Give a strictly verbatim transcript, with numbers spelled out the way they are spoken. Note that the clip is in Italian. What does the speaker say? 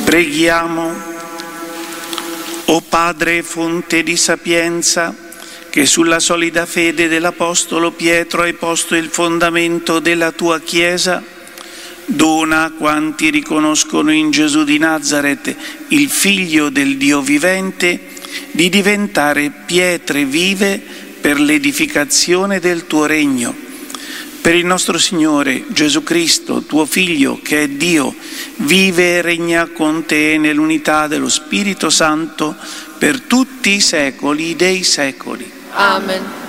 Preghiamo. O Padre, fonte di sapienza, che sulla solida fede dell'Apostolo Pietro hai posto il fondamento della tua Chiesa, dona a quanti riconoscono in Gesù di Nazaret il Figlio del Dio vivente di diventare pietre vive per l'edificazione del tuo regno. Per il nostro Signore Gesù Cristo, tuo Figlio, che è Dio, vive e regna con te nell'unità dello Spirito Santo per tutti i secoli dei secoli. Amen.